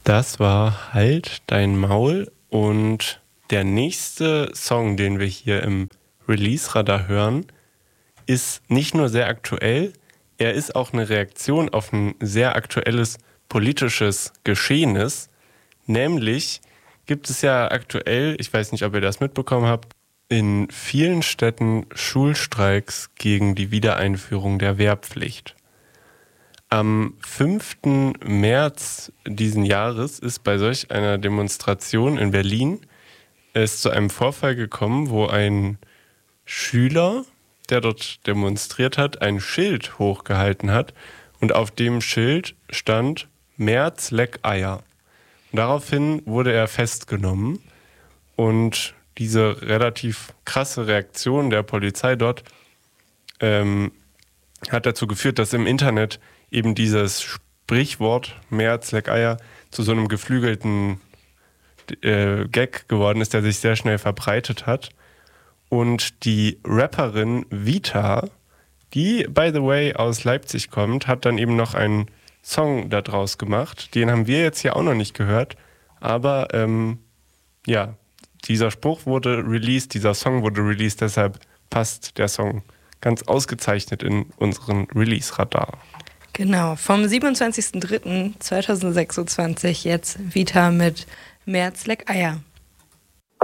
Das war Halt dein Maul, und der nächste Song, den wir hier im Release-Radar hören, ist nicht nur sehr aktuell, er ist auch eine Reaktion auf ein sehr aktuelles politisches Geschehnis. Nämlich gibt es ja aktuell, ich weiß nicht, ob ihr das mitbekommen habt, in vielen Städten Schulstreiks gegen die Wiedereinführung der Wehrpflicht. Am 5. März diesen Jahres ist bei solch einer Demonstration in Berlin es zu einem Vorfall gekommen, wo ein Schüler, der dort demonstriert hat, ein Schild hochgehalten hat, und auf dem Schild stand Merz leck Eier. Und daraufhin wurde er festgenommen, und diese relativ krasse Reaktion der Polizei dort hat dazu geführt, dass im Internet eben dieses Sprichwort Merz leck Eier zu so einem geflügelten Gag geworden ist, der sich sehr schnell verbreitet hat. Und die Rapperin Vita, die, by the way, aus Leipzig kommt, hat dann eben noch einen Song daraus gemacht. Den haben wir jetzt hier auch noch nicht gehört. Aber ja, dieser Spruch wurde released, dieser Song wurde released, deshalb passt der Song ganz ausgezeichnet in unseren Release-Radar. Genau, vom 27.03.2026 jetzt Vita mit Merz leck Eier.